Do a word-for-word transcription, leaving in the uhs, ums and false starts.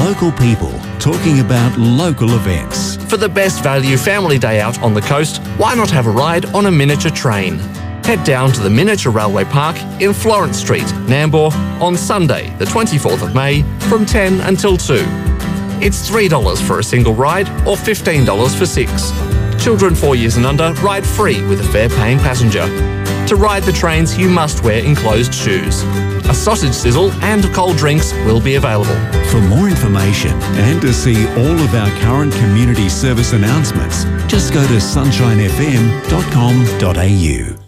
Local people talking about local events. For the best value family day out on the coast, why not have a ride on a miniature train? Head down to the Miniature Railway Park in Florence Street, Nambour, on Sunday, the twenty-fourth of May, from ten until two. It's three dollars for a single ride or fifteen dollars for six. Children four years and under ride free with a fare-paying passenger. To ride the trains, you must wear enclosed shoes. A sausage sizzle and cold drinks will be available. For more information and to see all of our current community service announcements, just go to sunshine f m dot com dot a u.